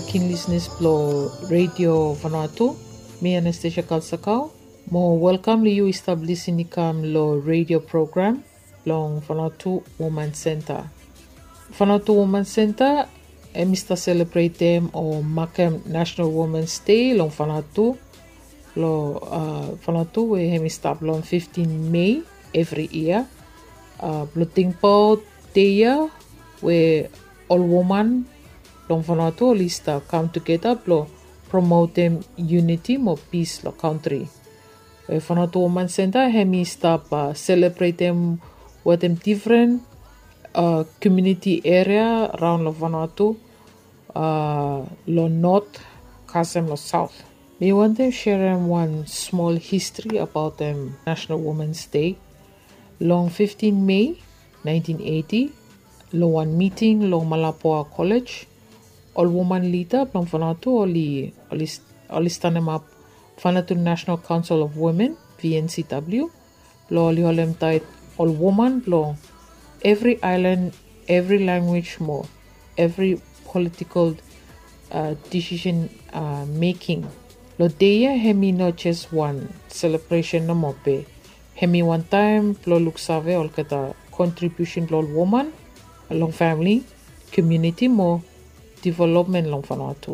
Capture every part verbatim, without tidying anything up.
kin listeners blo Radio Vanuatu. Me Anastasia Kalsakau. Mo welcome li you establish nikam lo radio program long Vanuatu Women Center. Vanuatu Women Center emista celebrate them o makem National Women's Day long Vanuatu. Lo uh, Vanuatu we hemista long fifteenth May every year. Uh, Bloting po day we all women long Vanuatu lista come together blo promote them unity mo peace lo country. We Vanuatu Women Center hemi stop uh, celebrate them with them different uh, community area around lo Vanuatu, uh, lo north, kasem lo south. We want to share them one small history about them National Women's Day. Long fifteenth May nineteen eighty, lo one meeting lo Malapoa College. All woman leader long Vanuatu oli oli oli stand up Vanuatu National Council of Women V N C W. Lo oli holem tait all woman lo every island, every language more, every political uh, decision uh, making. Lo deya hemi not just one celebration no more pe. Hemi one time lo look save all kata contribution lo woman along family, community more development long Vanuatu.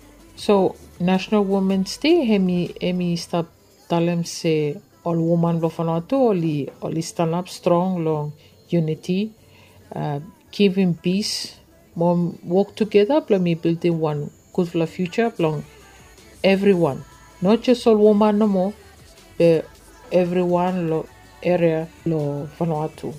So National Women's Day hemi hemi start talem se all woman lo Vanuatu oli oli stand up strong long unity, uh, giving peace, more work together, blo me building one good for the future long everyone, not just all woman no more, but everyone lo area lo Vanuatu.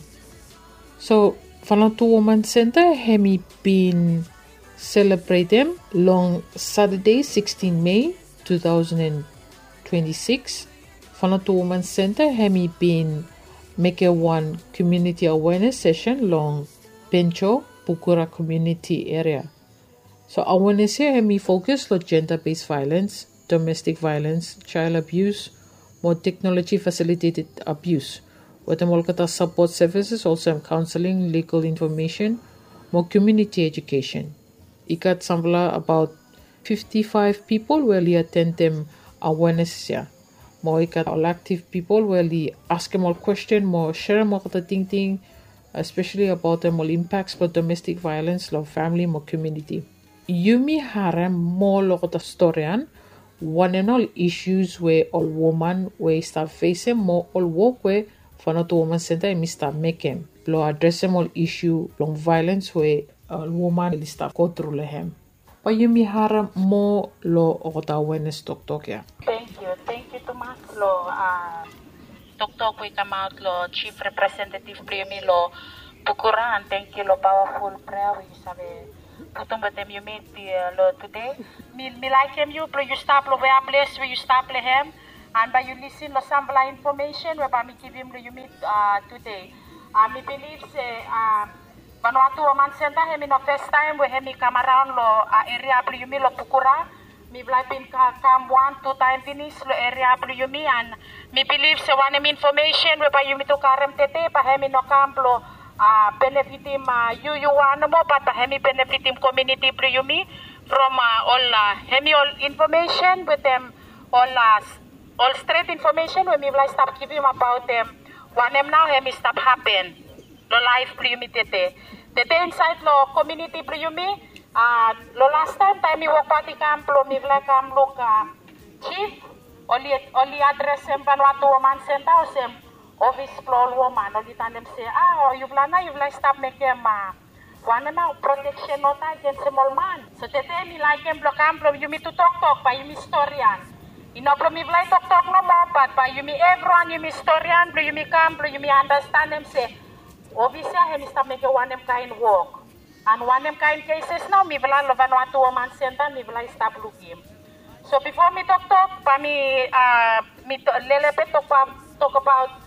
So Vanuatu Women Center hemi been celebrate them long Saturday sixteenth May two thousand twenty-six. Vanuatu Women Center hemi been make a one community awareness session long Pencho Pukura community area. So awareness here hemi focus on gender-based violence, domestic violence, child abuse, more technology facilitated abuse. With them all kata support services, also counseling, legal information, more community education. Ikat sambla about fifty-five people will attend them awareness here. More ikat all active people will ask them all question, more share more kata ting ting, especially about them all impacts for domestic violence, lo family, more community. Yumi harem more lo kata storyan, one and all issues where all woman where start facing more all work where Vanuatu Women Center and start making. Lo address them all issue long violence where all woman will start go through lehem. But yumi harem more lo kata awareness tok tok ya. Thank you. Thank you Tomas lo uh, tok tok we come out lo Chief Representative Premi lo Pukura, and thank you lo powerful prayer we sabe putong batem you made uh, lo today. Me me like him you but you stop lo where place where you stop lehem, and by you listen lo sample information where by me give him lo you meet uh, today. Uh, me believe say uh, Vanuatu Women Center hemi no first time we hemi come around lo uh, area plu yumi lo Pukura. Me blai pin ka come one two time finish lo area plu yumi, and me believe say one information we by yumi to karem tete pa hemi no kamp Uh, benefitim uh, you you want mo but hemi benefitim community priyumi from uh, all uh, hemi all information with them all uh, all straight information when we like stop giving about them one them now hemi stop happen lo life priyumi tete tete inside lo community priyumi uh, lo last time time we walk party camp lo mi like am look uh, chief only only address em Vanuatu Women Center sem office floor woman or the them say ah you plana you like stop make them uh, one now protection not against small man so tete me like them block am you me to talk talk by you historian you know from me like talk talk no more but by you me everyone you me historian you me come you me understand them say obviously him stop make one them kind work and one them kind cases now me vla lo Vanuatu Women Center me vla stop looking. So before me talk talk pa me uh me to, lele pe talk talk about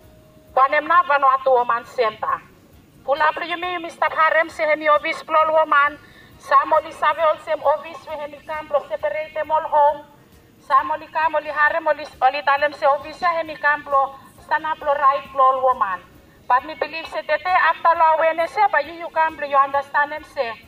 Wanem na Vanuatu Women Center. Pula plu yumi yumi stop harem se hemi office plol woman. Samoli save all same office we hemi kam pro separate them all home. Samoli kam oli harem oli oli talem se office hemi kam pro stand up pro right plol woman. But me believe se tete after law awareness se pa you you kam pro you understand them se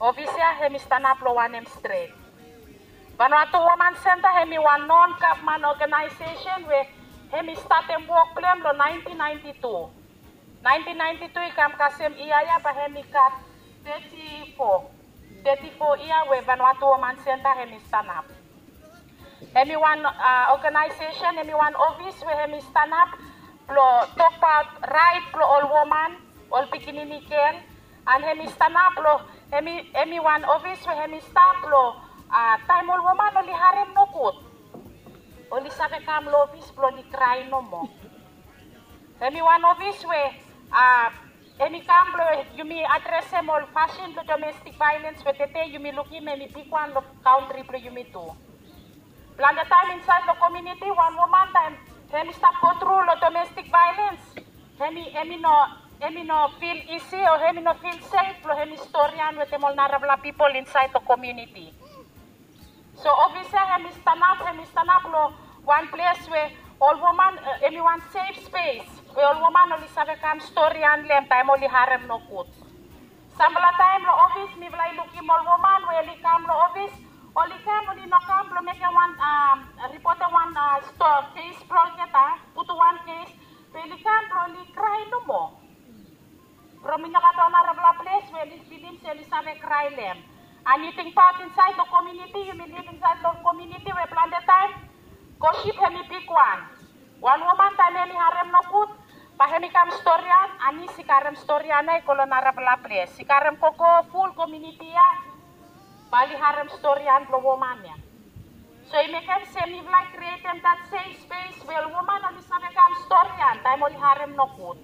Obviously, hemi stand up lo one him straight. Vanuatu Women Center hemi one non-government organization where hemi start and work plan lo nineteen ninety-two. nineteen ninety-two ikam kasem iya pa hemi kat thirty-four. thirty-four year where Vanuatu Women Center hemi stand up. Hemi one uh, organization, hemi one office where hemi stand up lo talk about right lo all woman, all pikinini ken, and hemi stand up lo hemi hemi one office where hemi stop lo uh, time all woman oli harem no kut. Oli sabe kam lo office lo li cry no mo. Hemi one office where uh, hemi kam lo yumi address em all fashion lo domestic violence where tete yumi luki hemi pick one lo country lo yumi too. Plan the time inside the community, one woman time, hemi stop go through the domestic violence. Hemi, hemi no, hemi no feel easy or hemi no feel safe. Lo hemi storyan with them all narabla people inside the community. So obviously hemi stand up, hemi stand up lo one place where all woman, uh, hemi one safe space. Where all woman only save come storyan lem time only harem no kut. Sambala time lo office mi vlay looking all woman where li come lo office. Oli kam oli no kam lo make one um report one uh, store case pro kita put one case peli kam lo li cry no mo from ina ka to na rabla place where li bilim se li save cry lem and you think part inside the community you live inside the community where plan the time go ship hemi pick one one woman time hemi harem no put pa hemi kam storyan ani si karem storyan ay ko na rabla place si karem koko full community ya Bali harem story and lo woman ya. So I make them say me like create them that safe space where woman only sabe kam story and time only harem no good.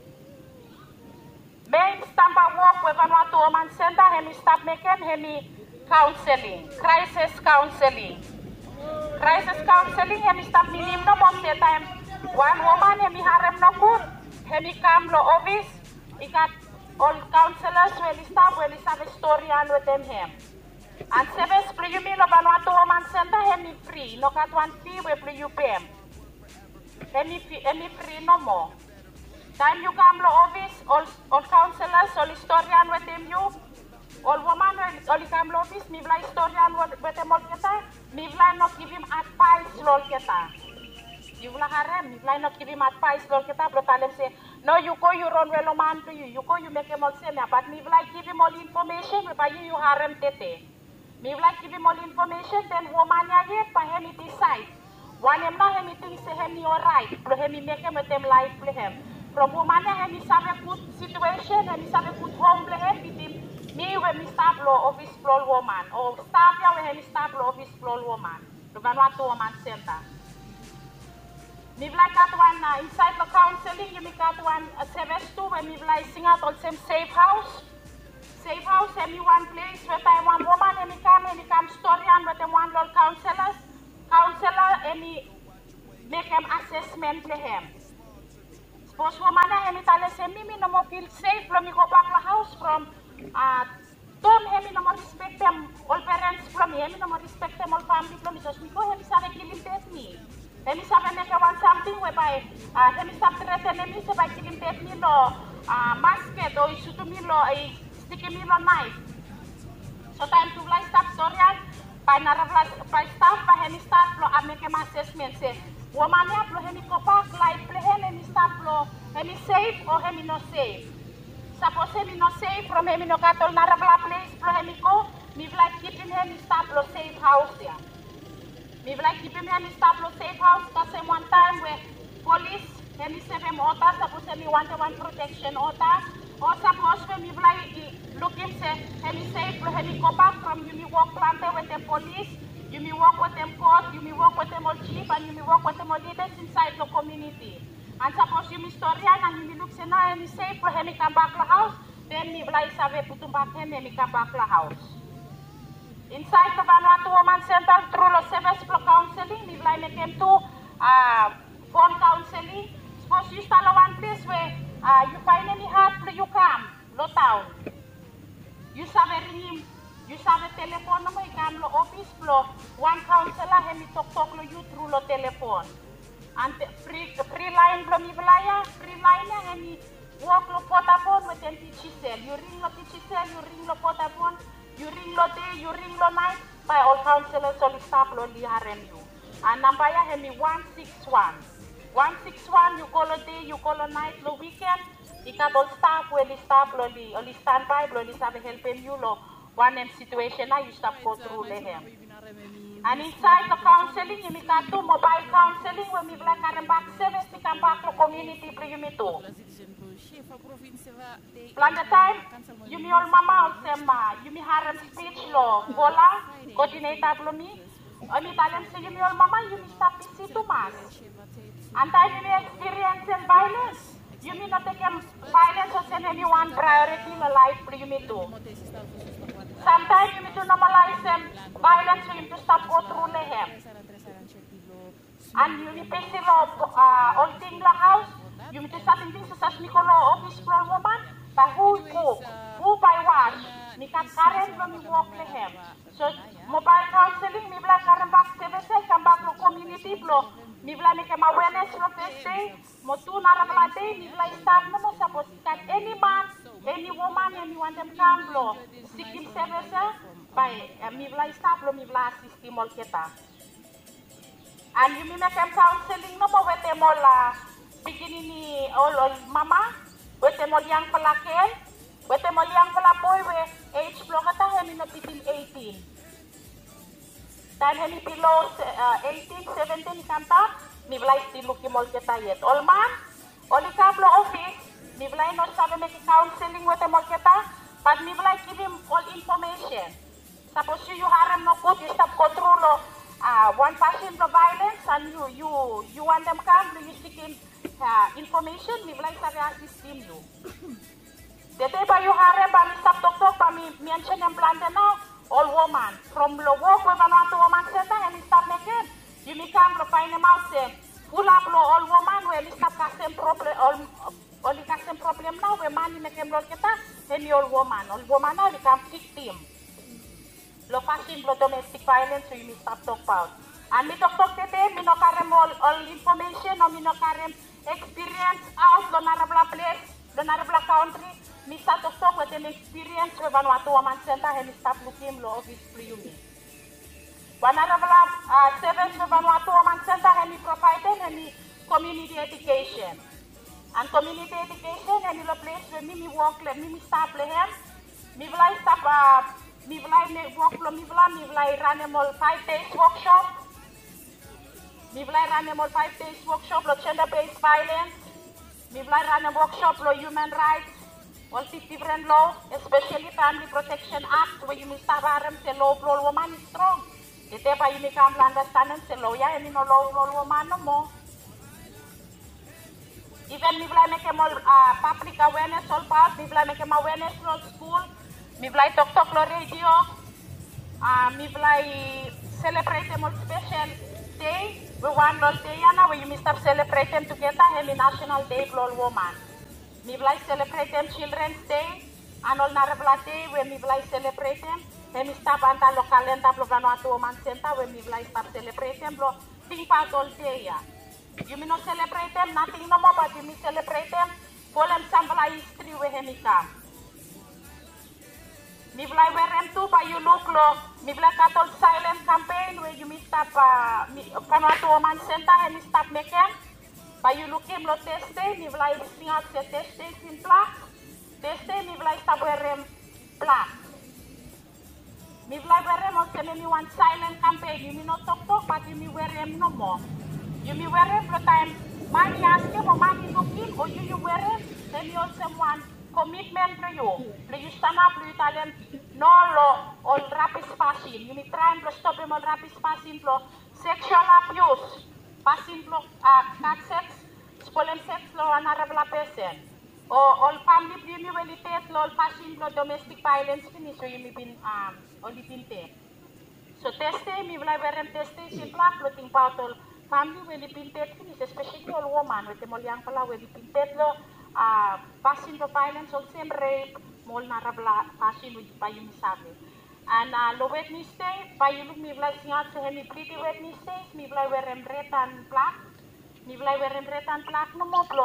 Main stampa work with Vanuatu Women Center hemi stop making hemi counseling, crisis counseling. Crisis counseling hemi stop minim no mom the time. One woman hemi harem no good, hemi kam lo office. Ikat all counselors where stop where sabe story and with them him. And seven play you mean of Vanuatu Women Center hemi free, no cat one fee we play you pay. Hemi hemi free no more. Time you come to office, all all counselors, all historian with them you, all woman all come to office, me vla historian with them all kita, me vla not give him advice lol kita. You vla harem, me vla not give him advice lol kita, but tell him say, no you go you run well man to you, you go you make him all say, but me vla give him all information, but you you harem tete. Me like give him all information, then woman ya yet, pa him it decide. One him na him think say him alright, pro him make him with them life play him. From woman ya him have good situation, him have good home play him with him. Me when me start law office floor woman, or staff ya when him start law office floor woman. The Vanuatu Women Center. Me like that one uh, inside the counseling, you make that one uh, seven two when me like sing out all same safe house. Safe house, hemi one place where I one woman, hemi come, hemi come story and with them one little counselors. Counselor, hemi make him assessment to him. Suppose woman, hemi tell us, hemi me no more feel safe from me go back to house from uh Tom, hemi no more respect them all parents from me, hemi no more respect them all family from me. So me go, hemi sabe kill him death me. Hemi sabe make one something whereby uh hemi sabe threaten hemi say by kill him death me lo uh basket or issue to me lo a sticky meal on knife. So time to fly stop story by naravla by staff by hemi start lo I make him assessment say woman ya lo hemi kopak life play hemi stop lo hemi safe or hemi no safe. Suppose hemi no safe from hemi no katol naravla place lo hemi go me like keeping hemi stop lo safe house ya. Me like keeping hemi stop lo safe house cause one time where police hemi seven order suppose hemi want one protection order. Or suppose when you like look him say, hemi safe, hemi go back from you me walk planter with the police, you me walk with them court, you me walk with them all chief, and you me walk with them all leaders inside the community. And suppose you me historian and you me look say, no, hemi safe, hemi come back to the house, then me like save putum back him, hemi come back to the house. Inside the Vanuatu Women Center through the service for counseling, me like make him to uh, phone counseling. Suppose you start one place where Uh, you find any hard you come, lo town. You sabe ring, you sabe telephone mo ikam lo office lo one counselor hemi talk talk lo you through lo telephone. And free free line lo mi blaya, free line hemi walk lo potaphone with them teach cell. You ring lo teach cell, you ring lo potaphone. You ring lo day, you ring lo night, by all counselors all staff lo li harem you. And number ya hemi one six one. one six one, you call a day, you call a night, lo weekend. Ika all staff will staff lo li, li stand by, lo li sabe helping you lo. One em situation na you stop go through lehem. And inside the counseling, you can do mobile counseling when we black and back service, you can back to community pre you me too. Plan the time, you me all mama sema, you me harem speech lo, gola, coordinator lo me. I me tell them say you me all mama, you me stop P C too much. And time you me experience and violence. You me not take violence or send anyone priority in life pre you me too. Sometimes you need to normalize them violence for him to stop go through lehem. And you need to see uh, all thing la house. You need to start in things such as Nicolo office floor woman, but who cook, who by wash, me can carry when we walk lehem. So mobile counseling, me bla carry back services, come back to community blow. Me bla make them awareness of this day. Mo tu narabla day, me bla start no mo suppose that any man, any woman, anyone them come blow. Seeking services by uh, me bla start blow, me bla assist him all kita. And you me make them counseling no mo with them all uh, beginning ni all all mama, with them all young palaken, with them all young palaboy with age blow kata hemi not between eighteen. Time hemi below uh, eighteen, seventeen kanta, mi blay still looking all kita yet. All man, all ikablo office, mi blay not sabi make counseling with them all kita, but mi blay give him all information. Suppose you, you harem no good, you stop control uh, one person for violence, and you you you want them come, you seek him uh, information, mi blay sabi assist him you. The day by you harem, but mi stop talk talk, but mi mention them plan now. All woman from the work with Vanuatu Woman Center and stop making. You may come to find them out say, full up all woman where you stop casting problem, all only casting problem now where man make them look at that, any all woman, all woman now become victim. Lo passing lo domestic violence, so you may stop talk about. And me talk talk today, me no carry all, all information or me no carry experience out, lo narabla place, lo narabla country. Me start to talk with an experience with Vanuatu Woman Center and me start looking law office for you. When I have uh, service with Vanuatu Woman Center and me provided and me community education. And community education and the place where me me work, let me me start with him. Me will I stop, uh, me will I work, me will I, me will I run them all five days workshop. Me will I run them all five days workshop, lo gender-based violence. Me will I run a workshop, lo human rights. All these different law, especially Family Protection Act, where you must have a say law for woman is strong. If ever you may come to understand and say law, yeah, and you know law for woman no more. Even me will make them all uh, public awareness all part, me will make them awareness all school, me will talk talk law radio, uh, me will celebrate them all special day, we want all day, and where you must have celebrate them together, and National Day for all woman. Me will celebrate them Children's Day and all Narabla Day where me will celebrate them. Then me stop on the local and the Vanuatu Woman Center where me will stop celebrate them. Bro, think about all day. Yeah. You may not celebrate them, nothing no more, but you may celebrate them. For them sample history where me come. Me will wear them too, but you look low. Me will cut all silent campaign where you may stop uh, Vanuatu Woman Center and me stop making. But you look him lo teste, mi vlai singat se teste sin plak, teste mi vlai saberem plak. Mi vlai berem o se me one silent campaign, you mi not talk talk, but you mi werem no more. You mi werem for time, money ask him or money look him, or you you werem, then you also one commitment to you. You stand up, you tell them, no law, all rapid passing. You mi try and stop him on rapid passing for sexual abuse. Passing law, uh, cat sex, stolen sex law, and Arabla person. Or all family criminality law, passing law, domestic violence, finish, so you may be um, only been there. So, teste, me will have a teste, in black, looking about all family, will be dead, finish, especially all woman, with the Molian Pala, will be dead law, uh, passing the violence, all same rape, Mol Narabla, passing with by you, Misabi. And uh, lo Wednesday, by you look me like singat sa hemi pretty Wednesday, me like wear em red and black, me like wear em red and black no more blo.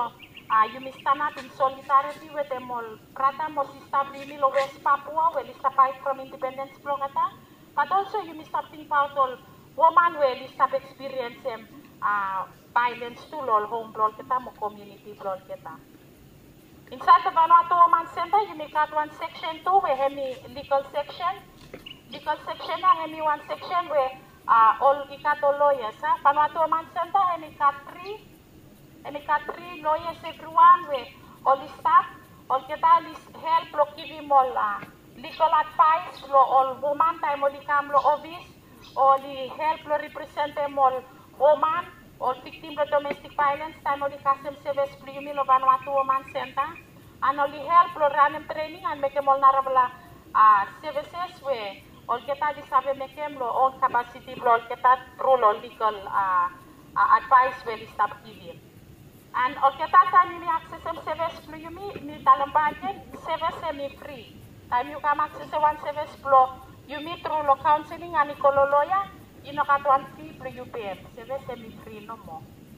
Uh, you may stand up in solidarity with them all. Prata must establish lo West Papua, where is the fight from independence blogata. But also you may start think about all woman where is the experience um, uh, violence to all home blog kita, mo community blog kita. Inside the Vanuatu Women Center, you may cut one section two, where hemi legal section. Legal section na hemi one section where uh, all ikato lawyers. Huh? Vanuatu Women Center, hemi cut three. Hemi cut three lawyers everyone where all the staff, all kita help lo give him all uh, legal advice, lo all woman time all come lo office, all the help lo represent them all woman. All victims of domestic violence, time only custom service plumi lo Vanuatu Women Center, and only help lo run training and make them all narabla uh, services where all kita disabe make them lo own capacity lo all kita through lo legal uh, uh, advice where they stop giving. And all kita time you access them service plumi ni dalam budget service semi free. Time you come access one service lo you meet through lo counseling and ikolo lawyer. You know, got one fee for you pay. Seven semi free no more.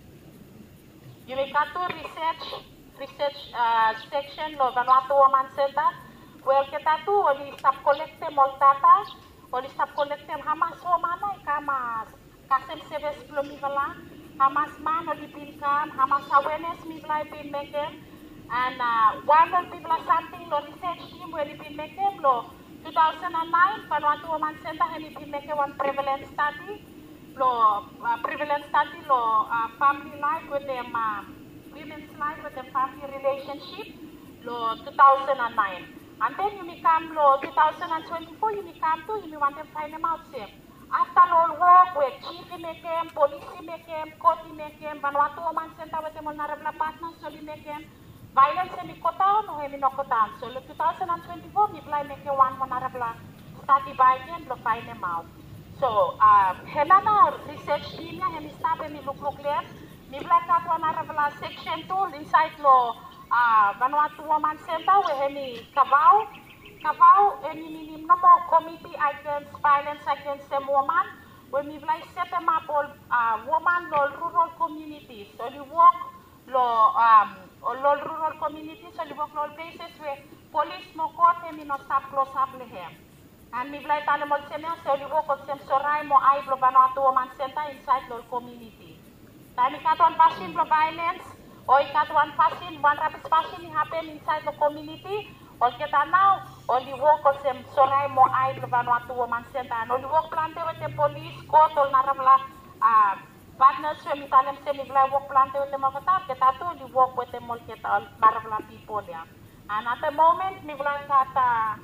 You may got to research, research uh, section of Vanuatu Women Center. Where get that to only stop collecting all data, only stop collecting Hamas woman, Hamas, Kasem service plumivala, Hamas man only been come, Hamas awareness me like been making, and uh, one of people are something lo research team where been making lo. two thousand nine, Vanuatu Women Center has been making one prevalence study, lo uh, prevalence study, lo uh, family life with them, uh, women's life with them family relationship, lo two thousand nine. And then you may come lo two thousand twenty-four, you may come to, you may want to find them out same. After all work with chief make them, police make them, court make them, Vanuatu Women Center with them on Narabla partners, so you make them. Violence in the Kotan or in Nokotan. So, two thousand twenty-four, we apply make one Monarabla study by again to find them out. So, um, Helena research team, and stop and look look there. We apply that one Arabla section two inside law, uh, Vanuatu Women Center, where any Kavau, Kavau, any minimum no more committee against violence against them woman. When we apply set them up all uh, woman or rural communities. So, we work law, um, all rural communities, so we work all places where police no court and no stop close up lehem. And we like animal center, so we work on some sorai mo ay blo Vanuatu Women Center inside the community. Time we got one fashion blo violence, or we got one fashion, one rapid fashion happen inside the community. All get now, only work on some sorai mo ay blo Vanuatu Women Center, and only work planted with the police, court, all narabla, uh, partners when we tell them say we work planted with them all the time, get that too, we work with them all get all Marabla people yeah. And at the moment we like at uh,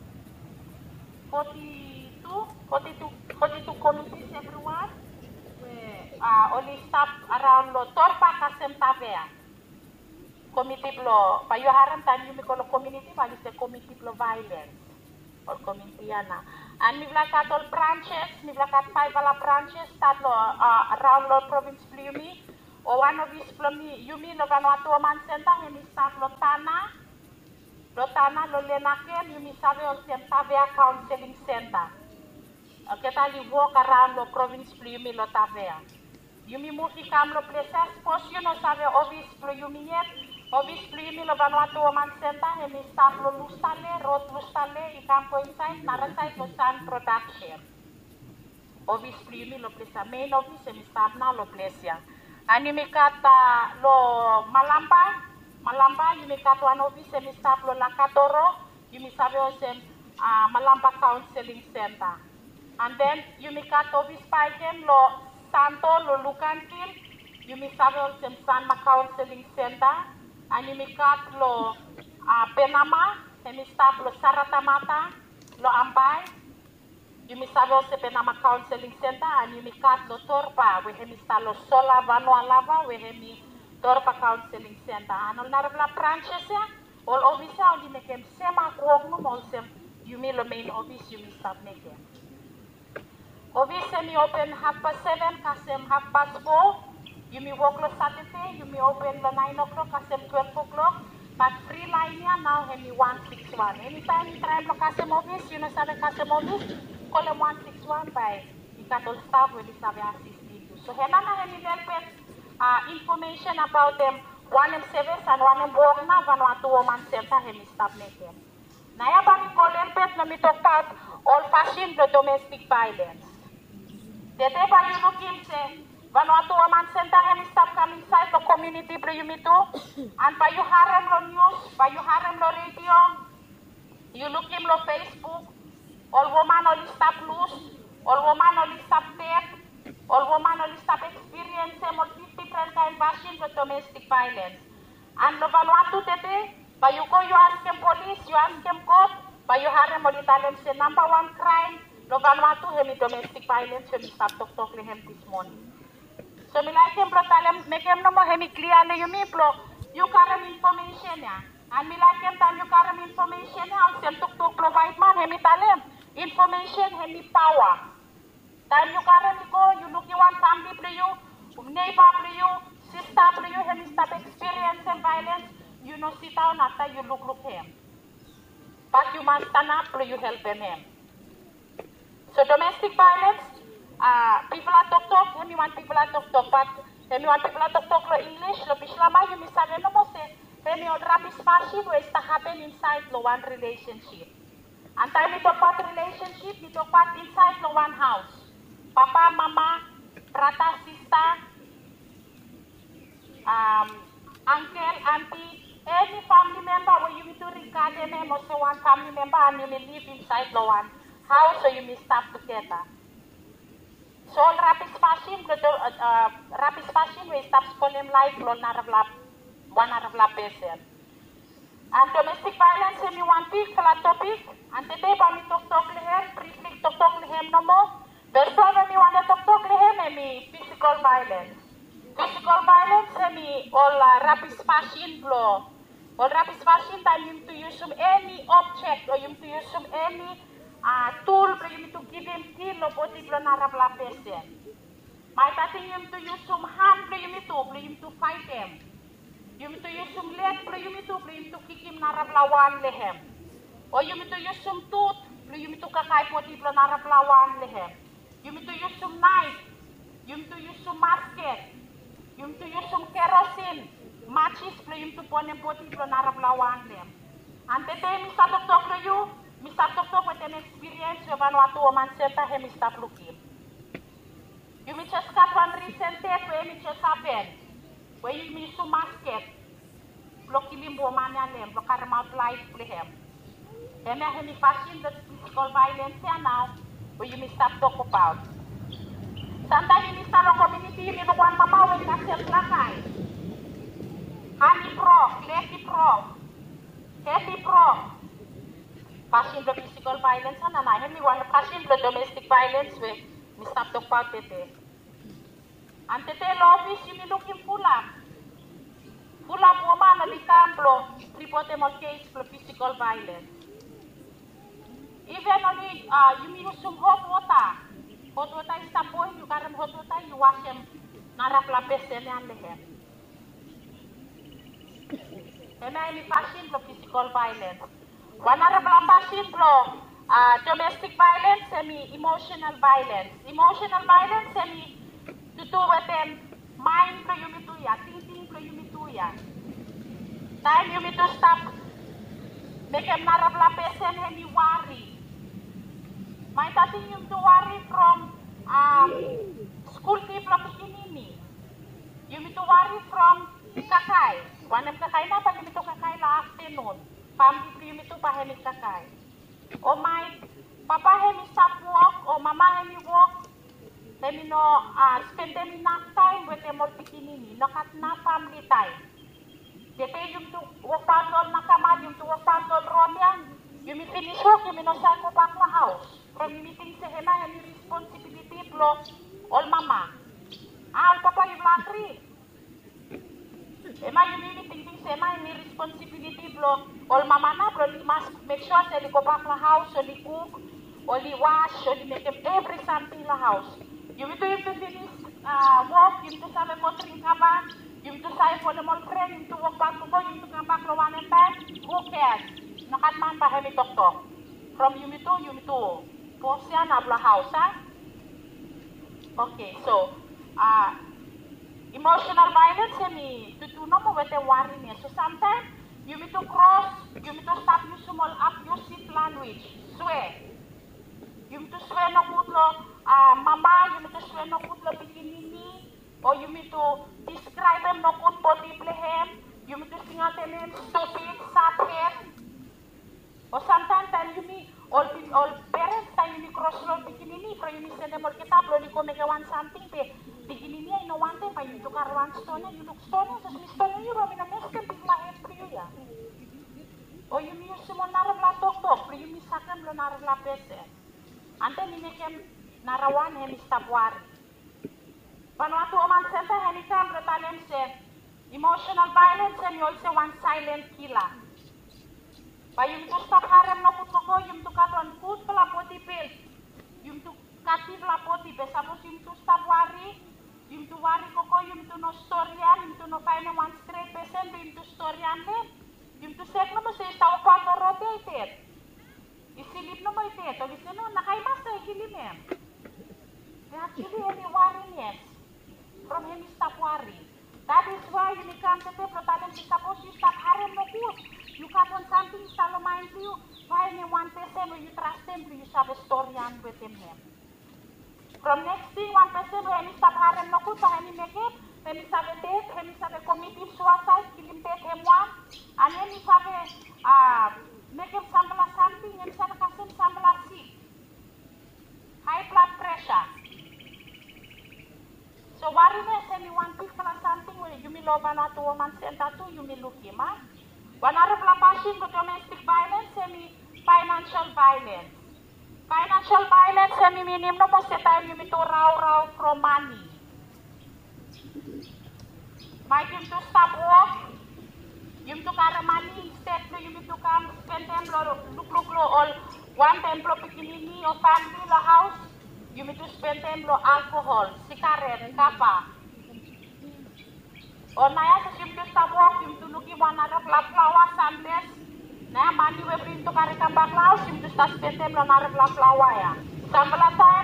forty-two, forty-two, forty-two communities everyone. Where uh, only stop around lo Torpa Kasem Tavea. Committee blo Payoharam time you make a community, but it's a committee blo violence or community ana. And we've like at all branches, we've like at five other branches that uh, around Lord Province Plumi, or one of these Plumi, you mean the Vanuatu Women Center, and we start Lotana, Lotana, Lolenaken, you mean Savio Tavea Counseling Center. Okay, that you walk around the Province Plumi, Lotavea. You mean move the Camlo places, first you know Savio Office Plumi yet. Obviously, mi lo Vanuatu Women Center, and we start lo Lustale, Road Lustale, I campo inside, Narasite lo Sun Production. Obviously, mi lo place main office, and we start now lo place ya. And you make at lo Malamba, Malamba, you make at one office, and we start lo Lakatoro, you may have also Malamba Counseling Center. And then you make at office by them lo Santo, lo Lucantil, you may have also Sanma Counseling Center. And you may cut lo uh, Penama, and you stop lo Saratamata, lo Ambay. You may have also Penama Counseling Center, and you may cut lo Torpa, where you start lo Sola Vanua Lava, where you Torpa Counseling Center. And all narabla branches ya, all office ya, you make them sema kuognum, also you may lo main office, you may start making. Office you open half past seven, kasem half past four. You may work on Saturday, you may open the nine o'clock, kasem twelve o'clock. But free line here now, and you one six one. Anytime you try to kasem office, you know, Saturday kasem office, call them one six one by the cattle staff when they have assisted you. So, Helena, have you uh, information about them one em service and one em work na Vanuatu Women Center hemi stop making. Naya bani kolempet na mitokpat old-fashioned domestic violence. Tete ba you look him say Vanuatu Women Center hemi stop come inside the community bro you mitu and pa you harem lo news, pa you harem lo radio, you look him lo Facebook, all woman only stop loose, all woman only stop dead, all woman only stop experience more different kind versions of domestic violence. And lo Vanuatu tete, but you go you ask them police, you ask them court, but you harem only tell them say number one crime, lo Vanuatu hemi domestic violence, hemi stop talk talk le hem this morning. So me like him bro tell him, make him no more hemi clear le you me bro, you carry information ya. And me like him time you carry information ya, and them talk talk provide man, hemi tell him, information hemi power. Time you carry me go, you look you want family for you, neighbor for you, sister for you, hemi stop experience and violence, you know sit down after you look look him. But you must stand up for you help them him. So domestic violence, uh, people are talk talk, hemi want people are talk talk, but hemi want people are talk talk lo English, lo Bishlama, you miss a no more say, hemi on rapid fashion where it happen inside lo one relationship. And time we talk about relationship, we talk about inside lo one house. Papa, mama, brother, sister, um, uncle, auntie, any family member where you need to regard them or say one family member and you may live inside the one house so you may start together. So all rapid fashion, uh, rapid fashion we start spelling life lo naravla one naravla person. And domestic violence we want pick for a topic and today we talk talk lehem, briefly talk talk lehem no more. Person when you want to talk talk lehem me physical violence. Physical violence me all uh, rapid fashion blow. All rapid fashion that you to use some any object or you to use some any uh, tool for you to give him kill or body blow na rabla person. My thing you to use some hand for you to for you to fight him. You to use some leg for you to for you to kick him na rabla one lehem. Or you to use some tooth for you to kakai body blow na rabla one lehem. You need to use some knife, you need to use some musket, you need to use some kerosene, matches for you to put them body for narablawan them. And today, me start to talk to you, me start to talk with an experience of Vanuatu Women Center, and me start looking. You may just cut one recent tape where it just happened, where you use some musket, blocky limbo mania them, block them out life for him. And I have me fashion the physical violence here now. Where you may start talk about. Sometimes you may start a community, you may know one mama when you have self-lakay. Honey pro, lady pro, heavy pro. Passing the physical violence, and I have me one passing the domestic violence where we start talk about it. And the office, you may looking full up. Full up woman, and the campo, report them on case for physical violence. Even only uh, you use some hot water. Hot water is the point, you got them hot water, you wash them, narapla person and the hair. And I am fashion for physical violence. One narapla fashion for uh, domestic violence and emotional violence. Emotional violence and to do with them mind for you to ya, thinking for you to ya. Time you need to stop. Make them narapla person and you worry. My tating yung to worry from um, school people of Kinini. You need to worry from kakay. One of kakay na pa you need to kakay la afternoon. Family you need to pahemit kakay. O my papa hemi stop work o mama hemi work. Hemi no uh, spend them enough time with them all Kinini. Nakat na family time. Dete yung to work patrol na kamad yung to work patrol romyan. You may finish work, you may not go back to house. From meeting sa hena, any responsibility flow, all mama. Ah, all papa, you laundry. Ema, you may thinking sa hena, any responsibility flow, all mama na, bro, you must make sure that you go back to house, or you cook, or you wash, or you make every something in the house. You will do it to finish uh, work, you need to have a watering cover, you need to say for the more friend, you need to walk back to go, you need to come back to one and back, who cares? Nakatman pa hemi tok tok. From you to you to. Posya na bla house, ha? Okay, so, uh, Emotional violence semi tutuno mo wete worry niya. So sometimes you need to cross, you need to stop you small up abusive language. Swear. You need to swear no kutlo uh, mama, you need to swear no kutlo bikinini, or you need to describe them no kut possible him. You need to sing out them stupid, sad. Or sometimes then you need all all parents time you need cross road bikinini, pero you need send them all kitab, lo ko make one something pe bikinini ay no one time pa you to karwan stone, you look stone, so stone you ro mina meske bigla hem priyo ya. Or you need use mo narab la tok tok, pero you need sakam lo narab la pese. Ante ni mekem narawan hem istabwari. Vanuatu Women Center heni kam retalem se emotional violence and you also one silent killer. Ba yung to stop harem no kut ko yung to katon kut pala poti pel yung to katif la poti pe sapos yung to stop worry yung to worry ko ko yung to no storyan yung to no find one straight person yung to storyan le yung to sek no mo se taw pa no rotate isilip no mo ite to bisa no nakaimas sa ikilimem actually any worriness from him stop worry. That is why when you come to the problem, suppose you stop harem no kut. You cut on something, start mind to you. Why any one person when you trust him, you have a story on with him. From next thing, one person when you stop harem no kut, when you make it, when you have a death, when you have a committed suicide, kill him death him one, and when you have a uh, make him sample something, and you have a sample sick. High blood pressure. So worriness and you want people or something where you may love Vanuatu Women Center too, you may look him up. One other passion for domestic violence and financial violence. Financial violence and minimum no most the time you may to row row from money. Might you to stop work, you to carry money instead you may to come spend them look look all one temple pikinini or family the house. You need to spend time on alcohol, cigarette, kapa. Or na ya sa simple sa work, yung tuluki one another flower sundays. Na ya money we bring to carry come back house, yung to start spend time on another flower ya. Sample time,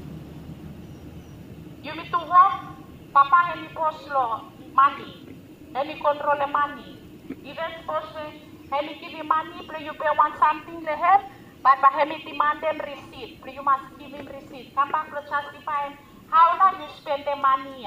you need to work, papa any post law money, any control the money. Even suppose any give you money, but you pay one something the help. But by him demand them receipt, you must give him receipt. Come back to justify how long you spend the money.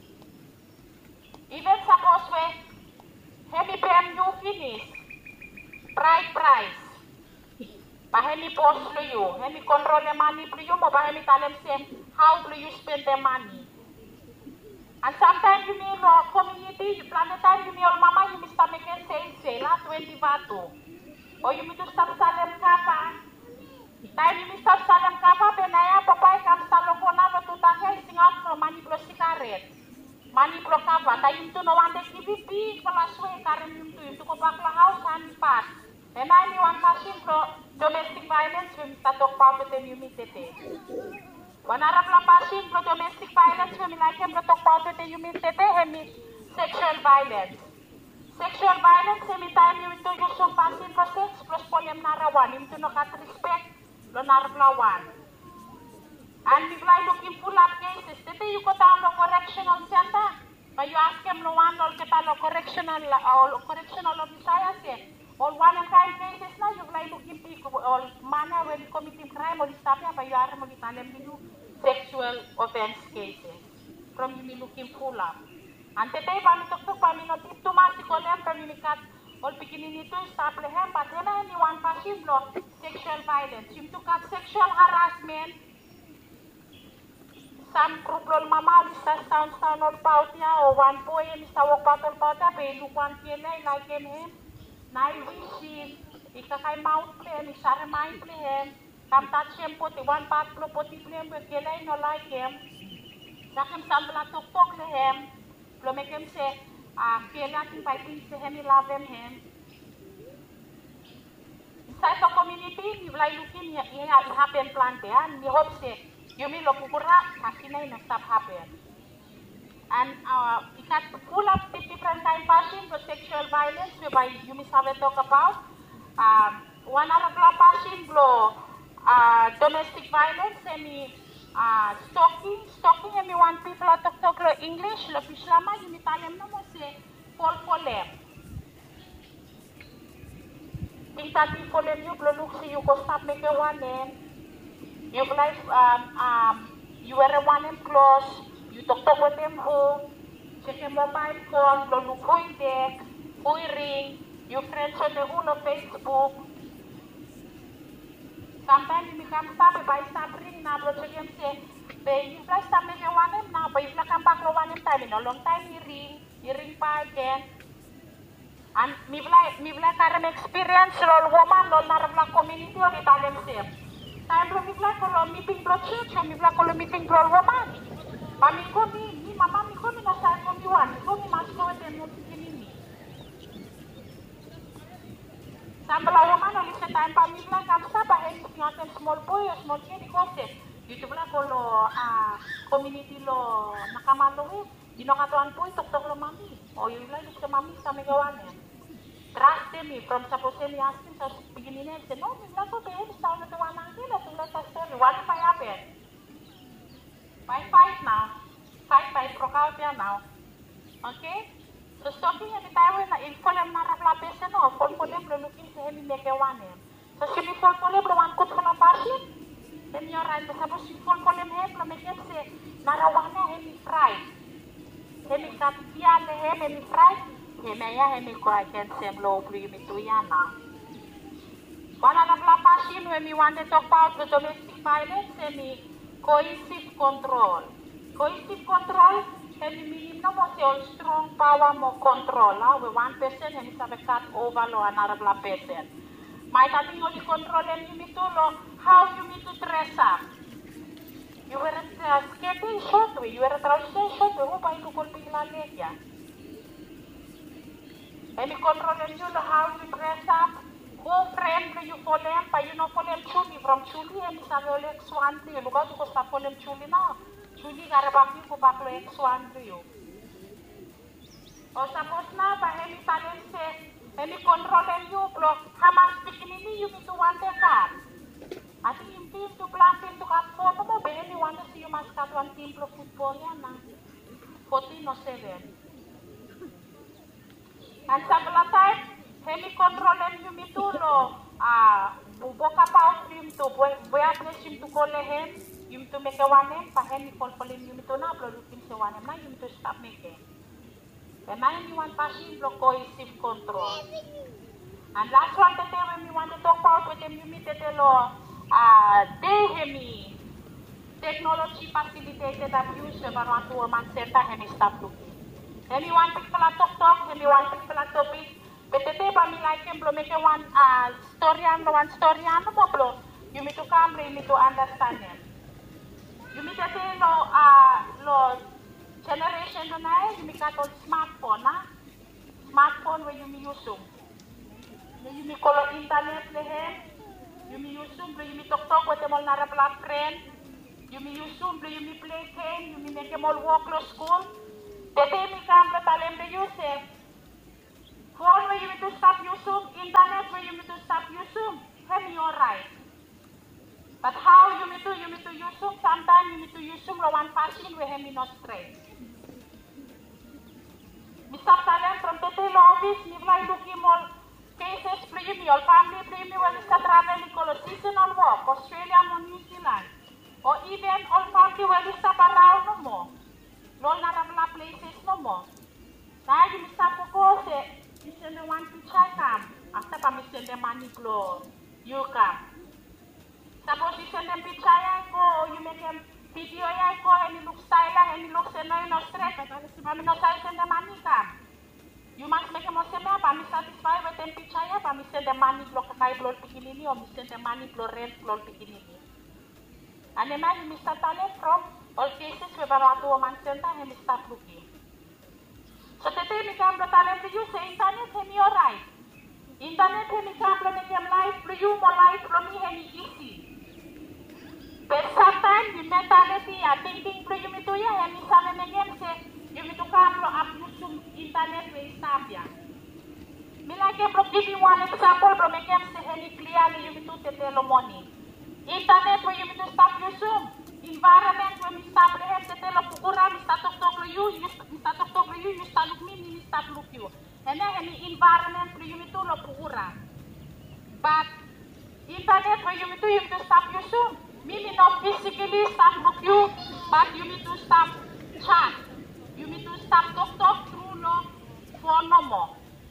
Even suppose we him pay you finish, price price. By him post to you, him control the money to you, but by him tell him say how do you spend the money. And sometimes you may law community, you plan the time you may all mama you may start making sale sale at twenty batu. Or you need to stop Salem Kappa. Time you need to stop Salem Kappa, Benaya, Papa, comes Salokona, to Tahe, sing out from Money Plus cigarette. Money Plus Kappa. Time to no one take it big for a sway, carrying him to you to go back to the house and pass. And I knew one passing for domestic violence when we start talking about the new meet. One Arab passing for domestic violence when we like him to talk about the new meet, sexual violence. Sexual violence, every time you to use some passing for sex, plus polyam narawan, you to no cut respect, lo narablawan. And if I looking full up cases, today you go down to correctional center, but you ask them no one or get a correctional or correctional officer, or one and five cases now, you like looking people or manner when committing crime or stuff, but you are more sexual offense cases. From you looking full up. And today, kami tuktuk kami notif tumas si kolem kami nikat all pikinin itu stop lehem, but then anyone passion law sexual violence. Yung tukat sexual harassment, some group lol mama lista sound sound all about ya or one boy lista walk out all about ya, pelu kwan kienay like him, nai wishing, ikakay mouth play, isare mind play him, kam touch him poti one part plo poti play him, kienay no like him, sakim sambla tuktok lehem. Lo make him say, ah, feel like if I think to him, he love him, him. Inside the community, you like looking, you have happen plant there, and you hope say, you may look pukura, kasina in a stop happen. And uh, it has full of different time passion for sexual violence, whereby you may have a talk about. Um, one other passion blow, uh, domestic violence, and Ah, stocking, stocking and me want people to talk lo English, lo pislama, you Italian no mo se pol polem. Pintati polem you lo look see you go stop make a one name. You like um um you wear a one name clothes, you talk talk with them home, check your mobile phone, lo look who deck, who ring, your friends on the whole of Facebook. Sometimes you become stop by stop ring now, but you can say, but you like stop make one name now, but if you come back to one name time, in a long time you ring, you ring by again. And me like me like an experience, lol woman, lol narabla community or Italian same. Time lo me like lol meeting bro church, or me like lol meeting bro woman. But me go me, me mama me go me na sa ko mi wan, me go me mas ko with them no Sampai woman only sa time pa mi lang kam sa ba hen ngaten small boy or small kid because dito bla ko lo ah community lo nakamalo eh dino katuan po tok tok lo mami o yung lang sa mami sa may gawa niya trust me from suppose ni asking sa beginning niya say no mi lang ko be sa na tuwa nang kila tulad sa story what if I happen fight fight now fight fight broke out ya now okay. So stocking at the time na inform na raplapes no, full polem lo looking sa hemi mekewane. So si mi full polem lo wan kut kono pasit. Then you're right, tapos si full polem hem lo mekem se narawana hemi fry. Hemi kapia le hemi fry. Hemi ya hemi ko aken sem lo blu mi tu yana. Wana na raplapasin when we want to talk about the domestic violence hemi coercive control. Coercive control Hemi minimum mo si all strong power mo control ha. We one person hemi sabe cut over lo another person. May tating mo di control and you need to lo how you need to dress up. You wear a uh, skating short way, you wear a trouser short way. Who buy to call pigla legya? Hemi control and you lo how you dress up. Who friend you follow them? Pa you know follow them chuli from chuli hemi sabe ole swanti. Lugar tu ko sa follow them chuli na. Chuli garabaki ko baklo X one to you. O suppose na pa hemi talent se hemi control and you blo hamas bikinini you need to want a car. Ati yung team to plan team to cut photo mo be hemi want to see you must cut one team pro football yan na fourteen o seven. And sa bala time hemi control and you need to lo ah buboka pa yung to boy atles yung to call him yung to make a one name, pa hen call for him yung to na upload yung sa one name na yung to stop making. And now you want passing block coercive control. And last one that when we want to talk about with them, you meet the law, uh, they hemi technology facilitated abuse about one to woman center hemi stop looking. Hemi want people to talk talk, hemi want people to topic. But the day by me like him blow make a one uh, story and one story and no blow. You need to come, you need to understand him. You meet a lo uh lo generation na you meet kat smartphone na smartphone where you me use them. You me call internet lehe. You me use them, you me talk talk with them all na black friend. You me use them, you me play game, you me make them all walk to school. The day me come to tell them the use it. Phone where you me to stop using, internet where you me to stop using. Have me alright. But how you need to you need to use them? Sometimes you need to use them one fashion we have not straight. Mister Talent from the office, you like looking all cases premium, your family premium when you start traveling call seasonal work, Australia or New Zealand. Or even all family when you stop around no more. No na places no more. Now you start to go say, you send the one to check come. After you send the money flow, you come. Suppose you send them picture ya ko, you make them video ya ko, and you look style and you look send no no straight, but if you no style send the money come. You must make them say me, but me satisfied with them picture ya, but me send the money block kai block pikinini or me send the money block rent block pikinini. And imagine Mister Talent from all cases we brought to woman center and we start looking. So today we come to Talent you say internet and you're right. Internet and we come to make them life for you more life for me and easy. But sometimes the mentality I thinking for you me to ya and me sabe me again say you me to come to abuse internet with Sabia. Me like to give you one example from again say any clearly you me to tell money. Internet where you me to stop using. environment where we start lehem te telo pukura, we start tok tok you, you start tok tok you, you start look me, we start look you. And then any environment where you to lo pukura. But internet where you to you to stop you soon. Maybe not physically start look you, but you need to stop chat. You need to stop talk talk through lo for no more.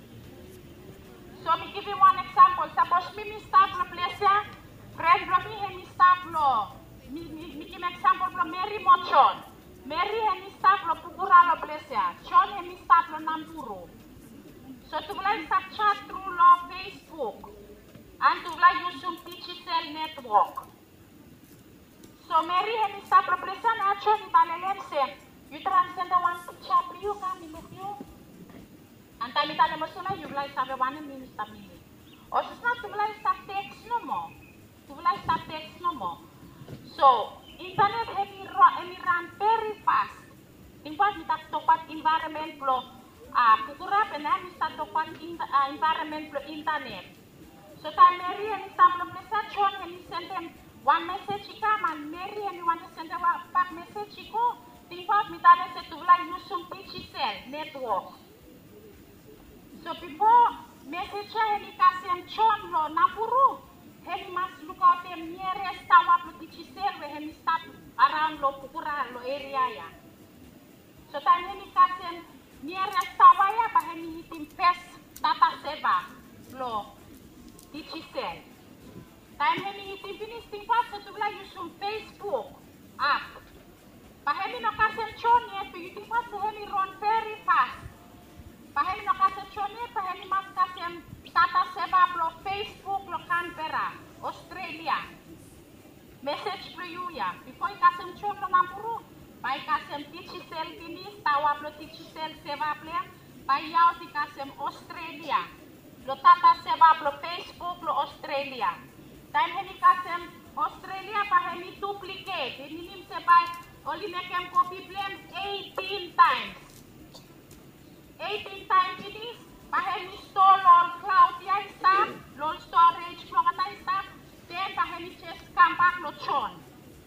So me give you one example. Suppose me me start lo place ya, friend lo me he me start lo. Me me me give example lo Mary Mochon. Mary he me start lo pukura lo place ya. Chon he me start lo Namburu. So to like start chat through lo Facebook. And to like use some digital network. So Mary he me start lo place ya na chon ibalelem se. You transcend the one picture for you come in with you. And time itali mo sila you like sabi one minute sa minute. O so not to like start text no more. To like start text no more. So internet he he run very fast. In what we talk about environment flow. Ah, pukura pena we start to about environment flow internet. So time Mary and start lo message on and send them one message come and Mary and you want to send a back message go. In what we tell us to like use some digital network. So before message any kasem chon lo Namburu, he must look out the nearest tower to digital where he start around lo pukura lo area ya. So time any kasem nearest tower ya, but he hit him first data saver lo digital. Time he hit him finish thing fast to like use some Facebook app. Pahemi no kasem choni to you think what pahemi run very fast. Pahemi no kasem choni pahemi mas kasem tata seba lo Facebook lo Canberra, Australia. Message for you ya. Before kasem choni lo Namburu, pai kasem digital finish tawa lo digital seba plea, pai yao ti kasem Australia. Lo tata seba lo Facebook lo Australia. Time hemi kasem Australia pahemi duplicate. Ini nim seba only make them copy blame eighteen times. eighteen times it is. Pahemi store all cloud ya stuff, all storage flogata stuff. Then pahemi just come back lo chon.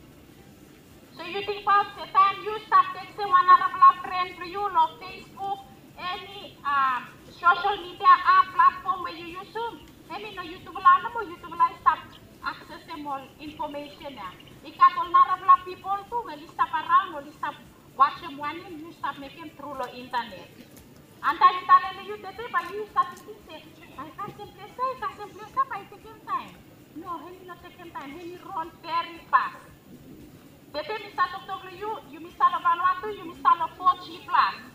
So you think about the time you start texting one other friend to you lo Facebook, any um, social media app platform where you use them. I mean no YouTube la no YouTube la stop access them all information ya. Ikatol narabla people too, when you stop around, when you stop watching one, you stop making through the internet. And then you tell you that but you start to say, I can't simply say, I can't simply say, by taking time. No, he not taking time, he run very fast. The time you start to talk to you, you miss all of Vanuatu, you miss all of four G plus.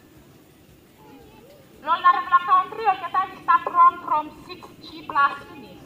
Lol narabla country, or the time you start run from six G plus units.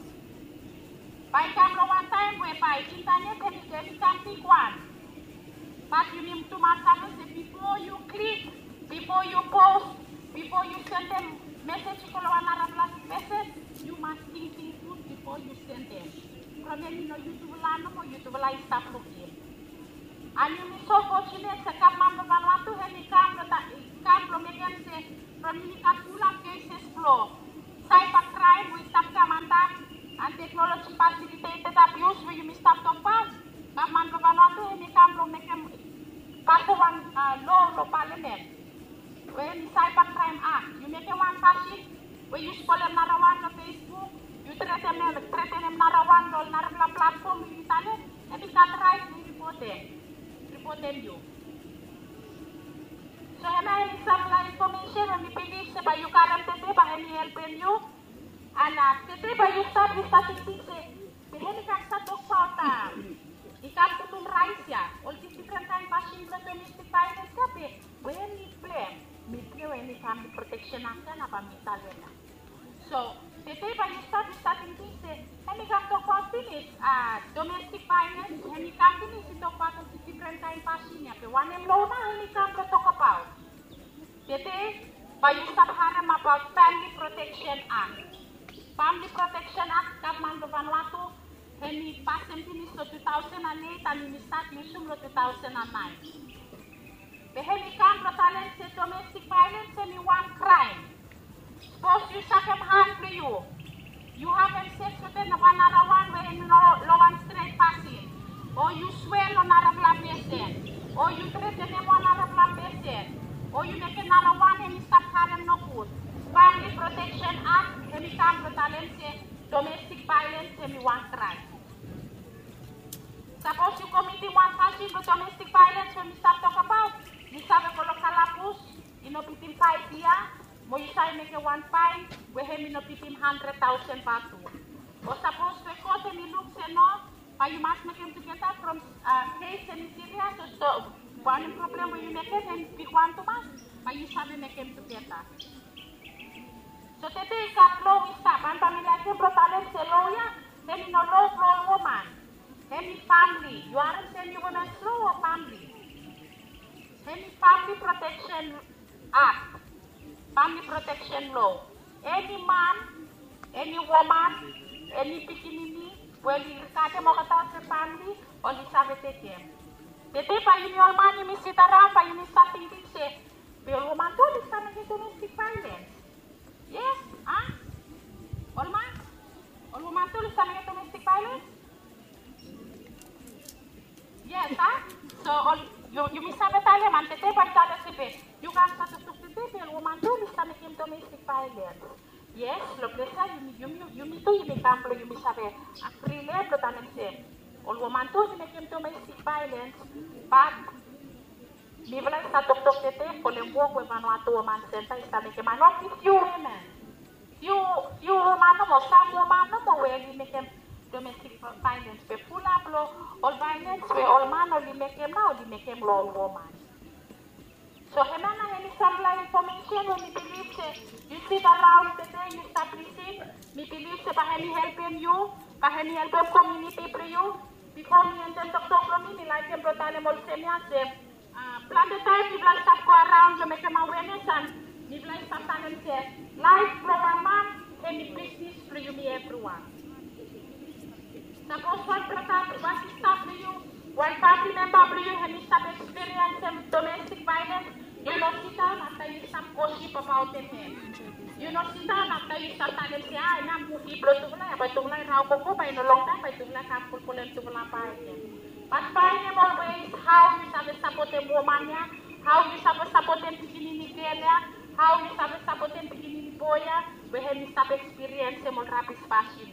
By time one time whereby internet has become big one. But you need to master before you click, before you post, before you send them message to another message, you must think things good before you send them. From then you know YouTube land or YouTube live start looking. And you be so fortunate to come on the Vanuatu and you come from against the from Unicatula cases flow. Cybercrime we stop Kamanda. And technology facilitated abuse where you stop to pass. Kaman ko Vanuatu hindi kam make them pass one uh, law lo parliament. When cybercrime act, you make one pass it where you spoil them narawan on Facebook, you threat them threat them narawan on narabla platform you tell it, and if that right you report them, report them you. So hena any some information when we believe by you can't tete by any help you. And uh, today by you start with statistics, beheni kan sa talk about uh, ikam tutun rice ya, all these different kind passion plus domestic violence kape, when we play, we play when we family protection act na pamital na. So today by you start with statistics, heni kan talk about this uh, domestic violence, heni kan finish talk about all these different kind passion ya, pe one em low na heni kan talk about. Today by you start haram about family protection act. Family Protection Act Government of Vanuatu, and we passed in two thousand eight and we start using two thousand nine. The Helican talent domestic violence and one crime. Suppose you suck them hand for you. You have sex with one another one where you know low and straight passing. o you swell on Arab pesen, o you threaten them on Arab pesen, o you make another one and stop having no good. Family Protection Act, and some domestic violence and one crime. Suppose you commit one fashion for domestic violence when we start talk about, you sabe ko kalapus, ino pitim five year, mo you say make one fine, we have ino pitim hundred thousand batu. Or suppose we caught and look say no, but you must make him together from uh, case and Syria, so so one problem when you make it and pick one to us, but you sabe make him together. So today is a law is up, and familia que brotales se lawyer, then you know law law woman. Any family, you aren't saying you want to slow or family. Any family protection act, family protection law. Any man, any woman, any pikinini, well, you can't more about the family, or you have to take him. The day by your man, you sit around, but you start thinking, say, the woman told you something domestic violence. Yes, huh? All man? All woman told you something domestic violence? Yes, huh? So, all, you, you miss a battalion, and the day by the you can start to talk to the people, woman told you something domestic violence. Yes, lo que sea, you you you me do you me campo, you me sabe, a free labor también se. All woman told you make domestic violence, but mi vela está tok tok tete, por el work with Vanuatu woman center, está make man not few women. Few few woman no more, some woman no more where you make them domestic violence. But full up law, all violence, where all man only make them now, only make them law woman. So Hemana any some information when you believe say you sit around the day you start receiving, me believe say by any helping you, by any helping community for you, because me and them talk talk from me, like them brought them all say me and say, plan the time people start go around to make them awareness and people start and say, life from a man, any business for you me everyone. Suppose one brother, one sister for you, one family member for you, and you start experiencing domestic violence. You know, sit down after you start gossip about them. You know, sit down after you start telling them, ah, I'm going to blow to the light, but to like how go by no long time, but to like how full them to the light. But find them always how you have support them woman, how you have support them beginning how you have support them beginning boy, where you start experiencing more rapid fashion.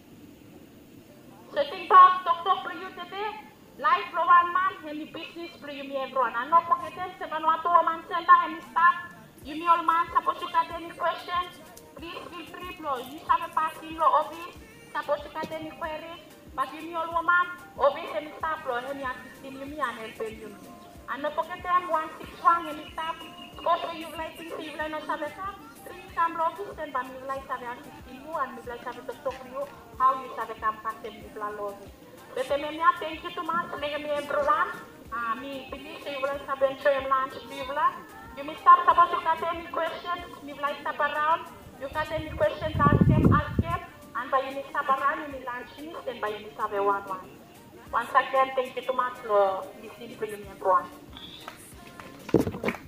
So think about doctor for you today. Life for one man, any business for you me everyone. And no forget to Vanuatu Woman Center, any staff, you me all man, suppose you got any questions, please feel free flow. You have a passing law office, suppose you got any queries, but you me all woman, office any staff flow, any assisting you me and helping you. And no forget them one six one any staff, also you like things you like not have a staff, three some office, then but you like have assisting you and you like have to talk to you, how you have a campaign and you plan law. But thank you too much, everyone. Uh, me believe you will have enjoyed lunch. You may start suppose you got any questions, you will stop around. You got any questions, ask them, ask them. And by you may stop around, you may lunch finish, then by you may have a one one. Once again, thank you too much for listening to me, everyone.